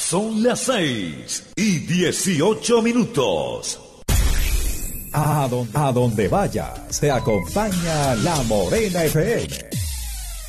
Son las 6:18. A donde vaya, se acompaña La Morena FM.